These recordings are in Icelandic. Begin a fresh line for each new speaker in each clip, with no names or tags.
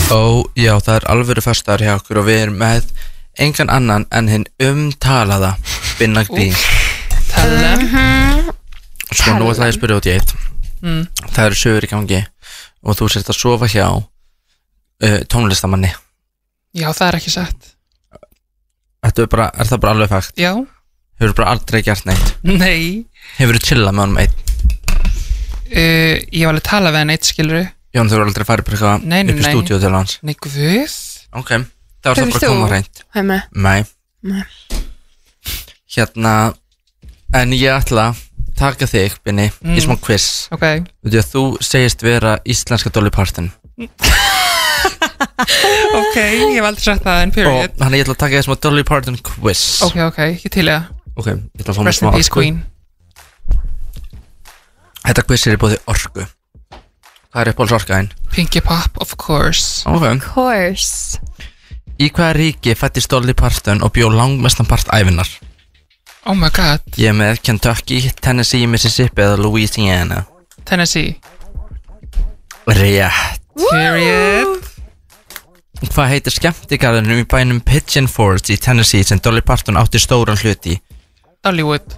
Já, það alvöru föstudagur hjá okkur og við erum með engan annan en hinn umtalaða Binnagdí.
Tala.
Sko, nú ætla ég að spyrja út í eitt. Það eru sögur í gangi og þú sért að sofa hjá tónlistamanni.
Já, það ekki satt.
Er það bara alveg fakt?
Já.
Hefur bara aldrei gert neitt?
Nei.
Hefur þú chillað með honum einn?
Ég var alveg að tala við hann eitt, skilur.
Já, en þú eru aldrei farið bara eitthvað upp í stúdíu til hans?
Nei, guð.
Ok, það var það bara að koma hreint.
Hefur þú?
Nei. Hérna, en ég ætla að taka þig, Binni, í smá quiz.
Ok.
Þú segist vera íslenska Dolly Parton.
Ok, ég hef aldrei sagt það en period.
Og hann ég ætla að taka þig smá Dolly Parton quiz.
Ok, ég til það.
Ok, ég ætla að fá mér
Rest in
smá
peace, queen.
Þetta quiz í bóði orku. Hvað uppáhalds orkaðinn?
Pinky Pop, of course.
Ok.
Of course.
Í hvaða ríki fæddist Dolly Parton og bjó langmestan part ævinnar?
Oh my god.
Ég með Kentucky, Tennessee, Mississippi eða Louisiana.
Tennessee.
Rétt.
Period.
Hvað heitir skemmtigarðinum í bænum Pigeon Forge í Tennessee sem Dolly Parton átti stóran hluti í?
Dollywood.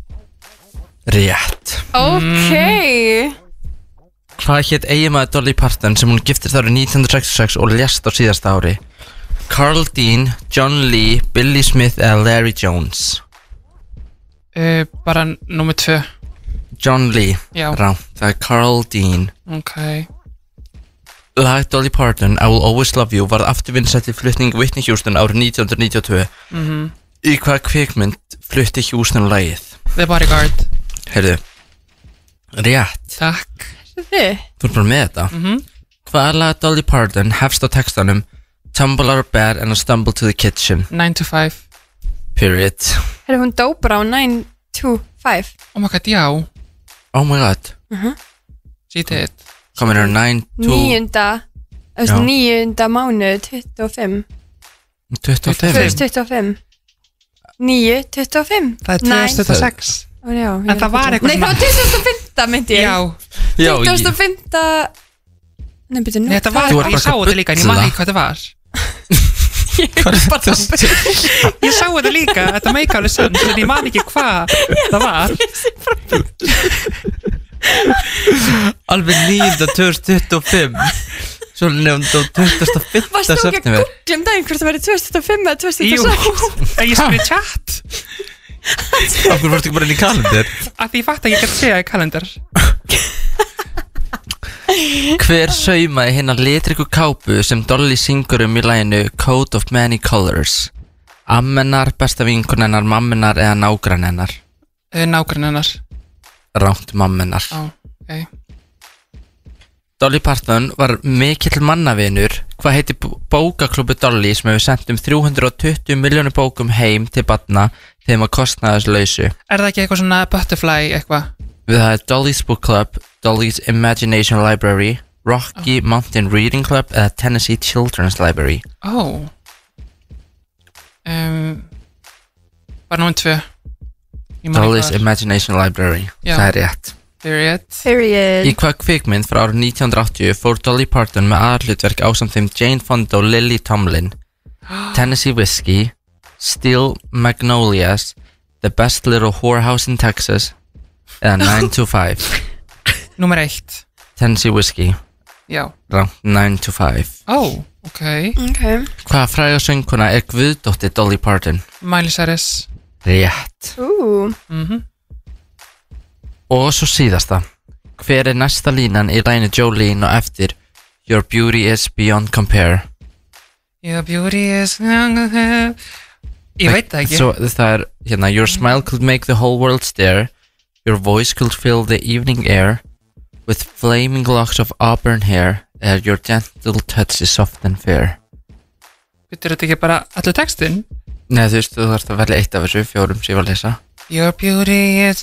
Rétt.
Ok.
Hvað hétt eiginmaður Dolly Parton sem hún giftist árið 1966 og lést á síðasta ári? Carl Dean, John Lee, Billy Smith eða Larry Jones?
Bara númer 2.
John Lee.
Já.
Rá, það Carl Dean.
Ok.
Lag Dolly Parton, I Will Always Love You varð afturvinnsætt í flutning Whitney Houston árið 1992. Í hvaða kvikmynd flutti Houston lagið?
The Bodyguard.
Heyrðu, rétt.
Takk.
Þú ert bara með þetta. Hvaða lag Dolly Parton hefst á textanum Tumble out of bed and I stumble to the kitchen?
9 to 5.
Period.
Hefur hún dó bara á 9 to 5?
Oh my god, já.
Oh my god.
She did.
Hvað meina 9 to...
9. mánuð 25.
25?
9, 25.
Það er 2006.
En
það var eitthvað
svona... Nei, það var 2005 myndi ég.
Já.
2005. Nei, byrju nú.
Nei, þetta var eitthvað, ég sá þetta líka en ég man ekki hvað þetta var. Ég sá þetta líka, þetta make alveg sens en ég man ekki hvað það var.
Alveg 9.2025. Svo nefnum 25.
Varst þú ekki að googla daginn hvort það verið 2005 eða 2006?
Jú, ég spyrir chat.
Af hverju fórstu ekki bara inn í kalendar?
Af því ég fatt að ég gæti segja í kalendar.
Hver saumaði hinna litriku kápu sem Dolly syngur í laginu Coat of Many Colors? Ammennar, besta vinkonennar, mammennar eða nágrannennar?
Nágrannennar.
Ránt mammennar.
Ok.
Dolly Parton var mikill mannavinur. Hvað heitir bókaklúbbi Dolly sem hefur sendt 320 milljónir bókum heim til barna þeim að kostnaðarslausu?
Er það ekki eitthvað svona butterfly eitthvað?
Við það Dolly's Book Club, Dolly's Imagination Library, Rocky Mountain Reading Club eða Tennessee Children's Library.
Bara númer 2.
Dolly's Imagination Library.
Já.
Það er rétt.
Period.
Í hvað kvikmynd frá árið 1980 fór Dolly Parton með aðalhlutverk ásamt þeim Jane Fonda og Lily Tomlin? Tennessee Whiskey, Steel Magnolias, The Best Little Whorehouse in Texas eða 9 to 5?
Númer 1.
Tennessee Whiskey.
Já.
Ránt, 9 to 5.
Ok.
Hvaða fræga söngkona er guðdóttir Dolly Parton?
Miley Cyrus.
Rétt. Og svo síðasta. Hver er næsta línan í laginu Jolene og eftir Your beauty is beyond compare?
Your beauty is beyond compare. Ég veit það ekki.
Svo það er hérna Your smile could make the whole world stare. Your voice could fill the evening air with flaming locks of auburn hair. Your gentle touch is soft and fair.
Býttur þetta ekki bara allur textin?
Nei, þú veist, þú þarfst að velja eitt af þessu 4 sem ég var að lesa.
Your beauty is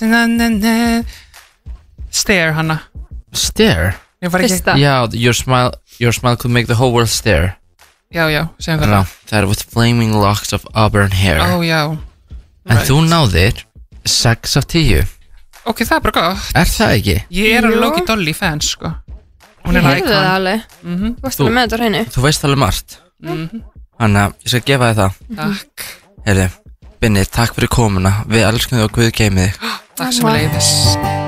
stare, Hanna.
Stare?
Fyrsta.
Já, your smile could make the whole world stare.
Já, segjum það.
Ná, það er with flaming locks of auburn hair.
Já.
En þú náðir 6 af 10.
Ok, það er bara gott.
Er það ekki?
Ég er alveg Loki Dolly fans, sko. Hún
Ég
er
heyrði það
icon.
alveg Þú varst alveg með þetta á hreinu
Þú veist alveg margt Þannig að ég skal gefa þér það
Takk.
Heyrðu, Binni, takk fyrir komuna Við elskum þig og Guð geymi þig
Takk sem leiðis.